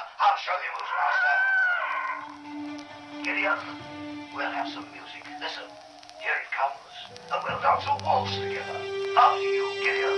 I'll show you who's master. Gideon, we'll have some music. Listen, here it comes. And we'll dance a waltz together. After you.